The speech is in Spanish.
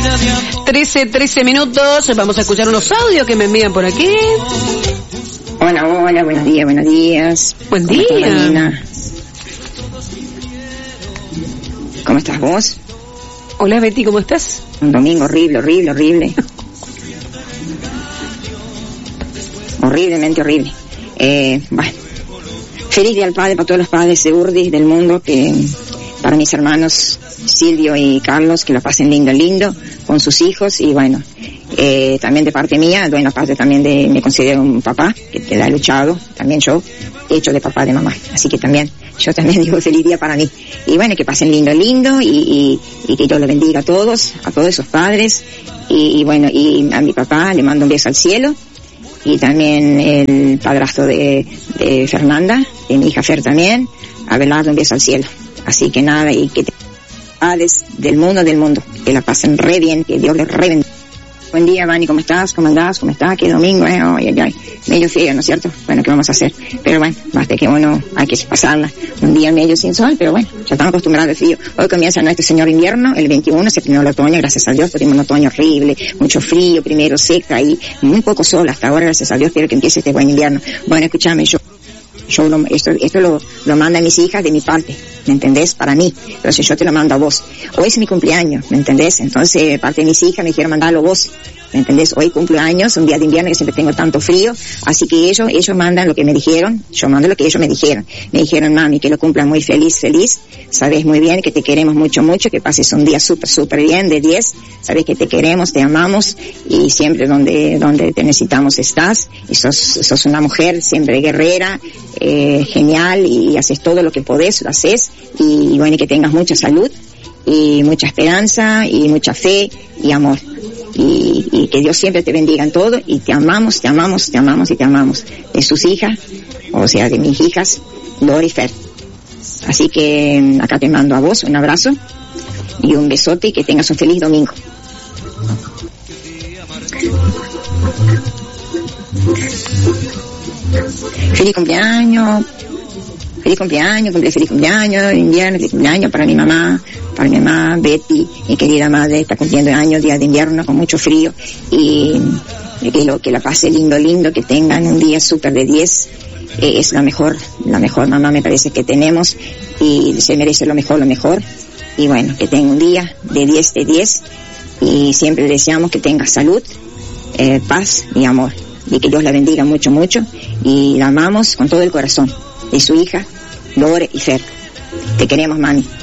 13 minutos, vamos a escuchar unos audios que me envían por aquí. Hola, buenos días. Buen día. ¿Cómo estás vos? Hola Betty, ¿cómo estás? Un domingo horrible. Horriblemente horrible. Bueno, feliz día al padre para todos los padres de Urdis del mundo, que para mis hermanos Silvio y Carlos, que lo pasen lindo con sus hijos, y bueno, también de parte mía, bueno, aparte también me considero un papá que te la ha luchado, también yo he hecho de papá de mamá, así que también yo también digo feliz día para mí, y bueno, que pasen lindo y que Dios lo bendiga a todos esos padres, y bueno, y a mi papá le mando un beso al cielo, y también el padrastro de Fernanda, de mi hija Fer también, a Belardo un beso al cielo, así que nada, y que padres del mundo, que la pasen re bien, que Dios les re bendiga. Buen día, Vani, ¿cómo estás? ¿Cómo andás? ¿Cómo estás? ¿Qué domingo? Ay, medio frío, ¿no es cierto? Bueno, ¿qué vamos a hacer? Pero bueno, basta que uno hay que pasarla un día medio sin sol, pero bueno, ya estamos acostumbrados al frío. Hoy comienza nuestro señor invierno, el 21, se terminó el otoño, gracias a Dios, tuvimos un otoño horrible, mucho frío, primero seca y muy poco sol hasta ahora, gracias a Dios, quiero que empiece este buen invierno. Bueno, escúchame, esto lo mandan mis hijas de mi parte, ¿me entendés? Para mí, entonces yo te lo mando a vos. Hoy es mi cumpleaños, ¿me entendés? Entonces, parte de mis hijas me dijeron mandarlo vos, ¿me entendés? Hoy cumpleaños, un día de invierno que siempre tengo tanto frío, así que ellos mandan lo que me dijeron, yo mando lo que ellos me dijeron. Me dijeron, mami, que lo cumplan muy feliz, sabes muy bien que te queremos mucho, que pases un día súper bien, de 10, sabes que te queremos, te amamos, y siempre donde te necesitamos estás, y sos una mujer siempre guerrera, genial, y haces todo lo que podés, lo haces, y bueno, y que tengas mucha salud, y mucha esperanza, y mucha fe, y amor. Y que Dios siempre te bendiga en todo, y te amamos, de sus hijas, o sea, de mis hijas, Lore y Fer. Así que acá te mando a vos un abrazo y un besote, y que tengas un feliz domingo. Feliz cumpleaños, feliz cumpleaños, invierno, feliz cumpleaños para mi mamá, Betty, mi querida madre, está cumpliendo años, día de invierno, con mucho frío, y que la pase lindo, que tengan un día súper de 10, es la mejor mamá me parece que tenemos, y se merece lo mejor, y bueno, que tenga un día de 10, y siempre deseamos que tenga salud, paz y amor, y que Dios la bendiga mucho, y la amamos con todo el corazón, de su hija, Lore y Fer. Te queremos, mami.